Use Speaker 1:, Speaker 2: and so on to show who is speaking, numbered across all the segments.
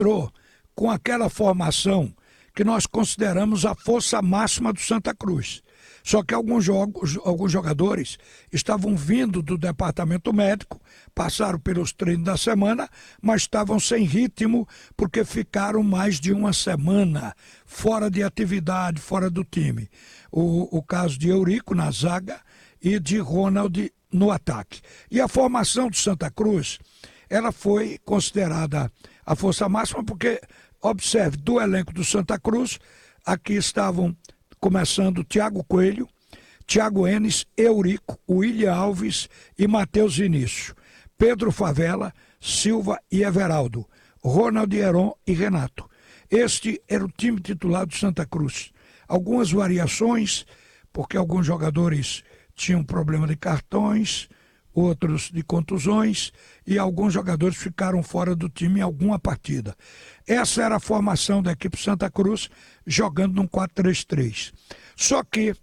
Speaker 1: entrou com aquela formação que nós consideramos a força máxima do Santa Cruz. Só que alguns jogadores estavam vindo do departamento médico, passaram pelos treinos da semana, mas estavam sem ritmo porque ficaram mais de uma semana fora de atividade, fora do time. O caso de Eurico na zaga e de Ronald no ataque. E a formação do Santa Cruz, ela foi considerada a força máxima porque, observe, do elenco do Santa Cruz, aqui estavam começando Thiago Coelho, Thiago Enes, Eurico, William Alves e Matheus Vinícius, Pedro Favela, Silva e Everaldo, Ronald Heron e Renato. Este era o time titular do Santa Cruz. Algumas variações, porque alguns jogadores tinham problema de cartões, outros de contusões, e alguns jogadores ficaram fora do time em alguma partida. Essa era a formação da equipe Santa Cruz, jogando num 4-3-3. Só que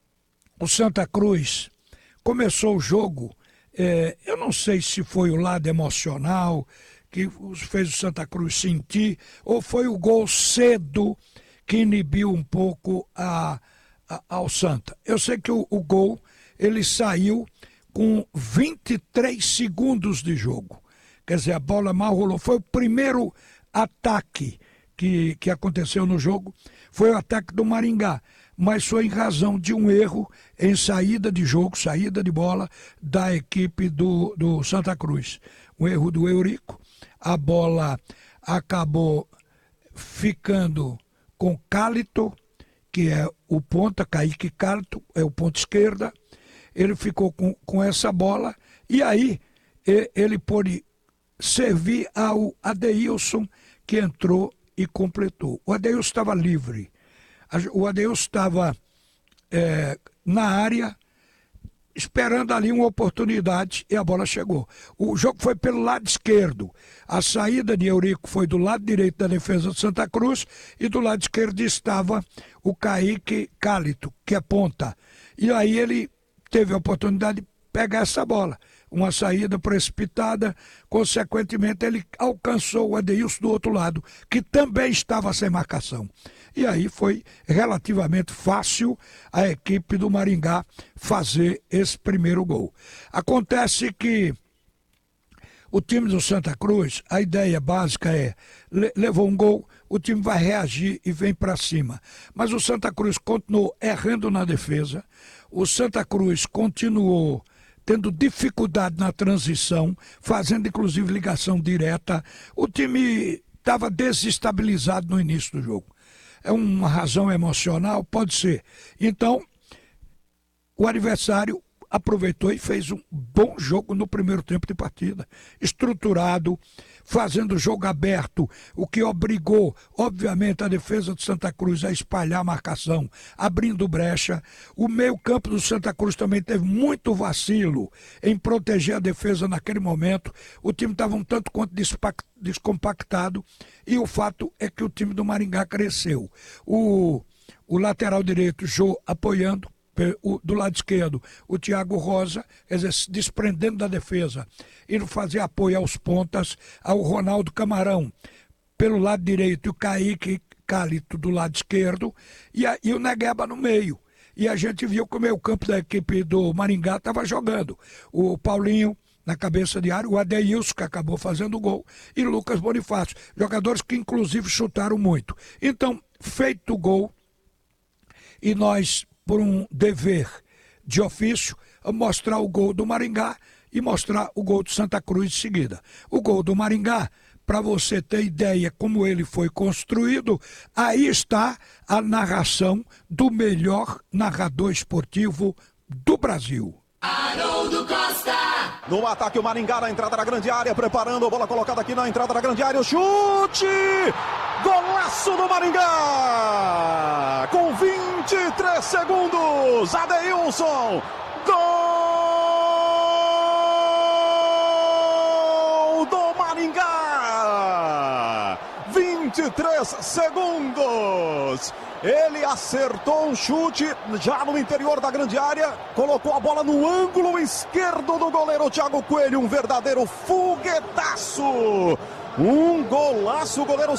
Speaker 1: o Santa Cruz começou o jogo, eu não sei se foi o lado emocional que fez o Santa Cruz sentir, ou foi o gol cedo que inibiu um pouco ao Santa. Eu sei que o gol, ele saiu com 23 segundos de jogo. Quer dizer, a bola mal rolou. Foi o primeiro ataque que aconteceu no jogo, foi o ataque do Maringá, mas foi em razão de um erro em saída de jogo, saída de bola da equipe do Santa Cruz. Um erro do Eurico, a bola acabou ficando com Cálito, que é o ponta, Kaique Cálito, é o ponta esquerda. Ele ficou com essa bola e aí ele pôde servir ao Adeilson, que entrou e completou. O Adeilson estava livre. O Adeilson estava na área, esperando ali uma oportunidade e a bola chegou. O jogo foi pelo lado esquerdo. A saída de Eurico foi do lado direito da defesa do Santa Cruz e do lado esquerdo estava o Kaique Cálito, que é ponta. E aí ele teve a oportunidade de pegar essa bola. Uma saída precipitada, consequentemente ele alcançou o Adeilson do outro lado, que também estava sem marcação. E aí foi relativamente fácil a equipe do Maringá fazer esse primeiro gol. Acontece que o time do Santa Cruz, a ideia básica é, levou um gol, o time vai reagir e vem para cima. Mas o Santa Cruz continuou errando na defesa, o Santa Cruz continuou tendo dificuldade na transição, fazendo inclusive ligação direta. O time estava desestabilizado no início do jogo. É uma razão emocional? Pode ser. Então, o adversário aproveitou e fez um bom jogo no primeiro tempo de partida. Estruturado, fazendo jogo aberto, o que obrigou, obviamente, a defesa do Santa Cruz a espalhar a marcação, abrindo brecha. O meio-campo do Santa Cruz também teve muito vacilo em proteger a defesa naquele momento. O time estava um tanto quanto descompactado e o fato é que o time do Maringá cresceu. O lateral direito, Jô, apoiando. Do lado esquerdo, o Thiago Rosa, quer dizer, se desprendendo da defesa, indo fazer apoio aos pontas, ao Ronaldo Camarão pelo lado direito e o Kaique Cálito do lado esquerdo e o Negueba no meio. E a gente viu como o campo da equipe do Maringá estava jogando. O Paulinho na cabeça de área, o Adeilson, que acabou fazendo o gol, e Lucas Bonifácio, jogadores que inclusive chutaram muito. Então, feito o gol, e nós, por um dever de ofício, mostrar o gol do Maringá e mostrar o gol do Santa Cruz em seguida. O gol do Maringá, para você ter ideia como ele foi construído, aí está a narração do melhor narrador esportivo do Brasil.
Speaker 2: Haroldo Costa!
Speaker 3: No ataque o Maringá na entrada da grande área, preparando a bola colocada aqui na entrada da grande área, o chute! Golaço do Maringá! Com 23 segundos, Adeilson! Gol do Maringá! 23 segundos! Ele acertou um chute já no interior da grande área, colocou a bola no ângulo esquerdo do goleiro Thiago Coelho, um verdadeiro foguetaço, um golaço, o goleiro